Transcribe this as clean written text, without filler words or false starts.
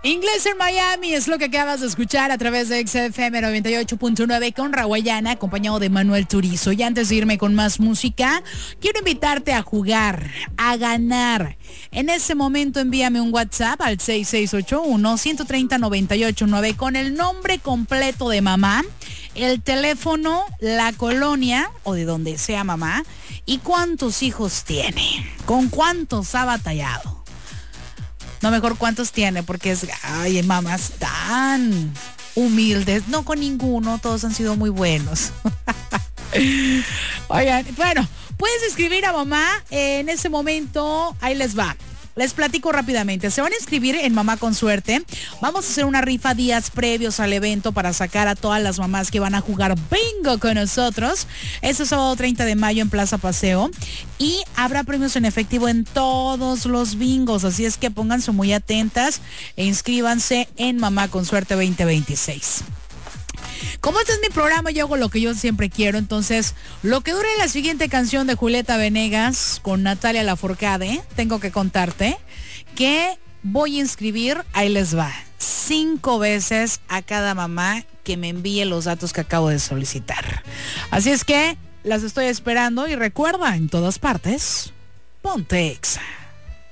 Inglés en Miami es lo que acabas de escuchar a través de XFM 98.9 con Rawayana, acompañado de Manuel Turizo. Y antes de irme con más música, quiero invitarte a jugar, a ganar. En ese momento envíame un WhatsApp al 6681-130-989 con el nombre completo de mamá, el teléfono, la colonia o de donde sea mamá y cuántos hijos tiene, con cuántos ha batallado. No, mejor cuántos tiene, porque es, ay, mamás tan humildes. No con ninguno, todos han sido muy buenos. Oigan, bueno, puedes escribir a mamá en ese momento, ahí les va. Les platico rápidamente. Se van a inscribir en Mamá con Suerte. Vamos a hacer una rifa días previos al evento para sacar a todas las mamás que van a jugar bingo con nosotros. Este sábado 30 de mayo en Plaza Paseo. Y habrá premios en efectivo en todos los bingos. Así es que pónganse muy atentas e inscríbanse en Mamá con Suerte 2026. Como este es mi programa, yo hago lo que yo siempre quiero. Entonces, lo que dure la siguiente canción de Julieta Venegas con Natalia Lafourcade, tengo que contarte que voy a inscribir, ahí les va, 5 veces a cada mamá que me envíe los datos que acabo de solicitar. Así es que las estoy esperando y recuerda, en todas partes, ponte Exa.